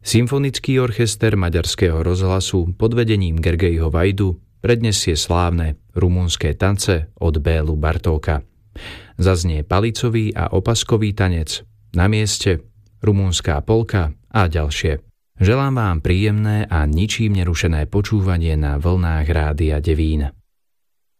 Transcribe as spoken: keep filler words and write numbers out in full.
Symfonický orchester Maďarského rozhlasu pod vedením Gergelyho Vajdu prednesie slávne rumunské tance od Bélu Bartóka. Zaznie palicový a opaskový tanec, Na mieste rumunská polka a ďalšie. Želám vám príjemné a ničím nerušené počúvanie na vlnách Rádia Devín.